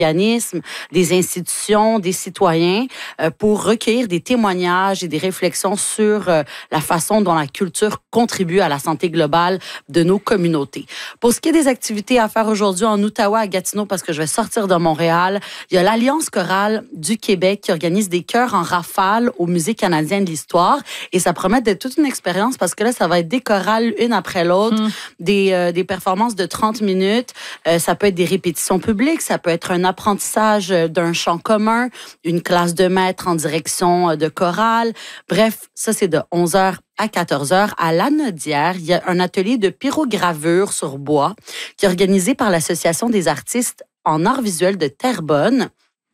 organismes, des institutions, des citoyens pour recueillir des témoignages et des réflexions sur la façon dont la culture contribue à la santé globale de nos communautés. Pour ce qui est des activités à faire aujourd'hui en Outaouais, à Gatineau, parce que je vais sortir de Montréal, il y a l'Alliance chorale du Québec qui organise des chœurs en rafale au Musée canadien de l'histoire et ça promet d'être toute une expérience parce que là, ça va être des chorales une après l'autre, des performances de 30 minutes. Ça peut être des répétitions publiques, ça peut être un apprentissage d'un chant commun, une classe de maître en direction de chorale. Bref, ça, c'est de 11h à 14h. À Lanaudière, il y a un atelier de pyrogravure sur bois qui est organisé par l'Association des artistes en arts visuels de Terrebonne.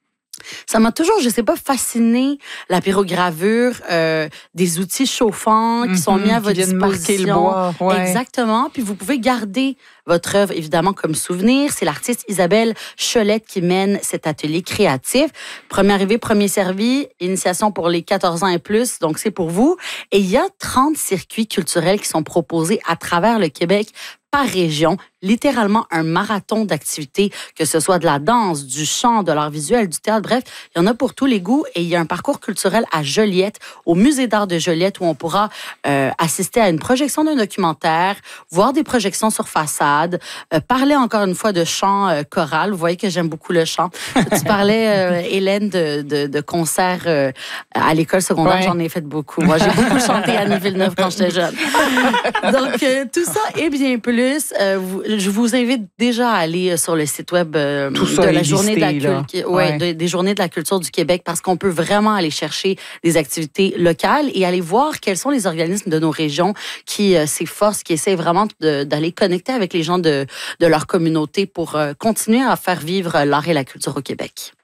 Ça m'a toujours, je sais pas, fasciné la pyrogravure, des outils chauffants qui sont mis à votre disposition. Marquer le bois. Ouais. Exactement. Puis vous pouvez garder votre œuvre, évidemment, comme souvenir. C'est l'artiste Isabelle Cholette qui mène cet atelier créatif. Premier arrivé, premier servi, initiation pour les 14 ans et plus, donc c'est pour vous. Et il y a 30 circuits culturels qui sont proposés à travers le Québec par région, littéralement un marathon d'activités, que ce soit de la danse, du chant, de l'art visuel, du théâtre, bref, il y en a pour tous les goûts et il y a un parcours culturel à Joliette, au Musée d'art de Joliette, où on pourra assister à une projection d'un documentaire, voir des projections sur façade, parler encore une fois de chant choral. Vous voyez que j'aime beaucoup le chant. Tu parlais, Hélène, de concerts à l'école secondaire, j'en ai fait beaucoup. Moi, j'ai beaucoup chanté à Annie-Villeneuve quand j'étais jeune. Donc, tout ça et bien plus. Je vous invite déjà à aller sur le site web de la journée de la des Journées de la culture du Québec parce qu'on peut vraiment aller chercher des activités locales et aller voir quels sont les organismes de nos régions qui s'efforcent, qui essaient vraiment d'aller connecter avec les gens de leur communauté pour continuer à faire vivre l'art et la culture au Québec.